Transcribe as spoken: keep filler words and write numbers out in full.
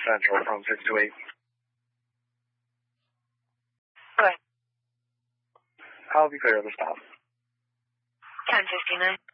Central from six to eight. Good. I'll be clear of the stop. ten fifty-nine.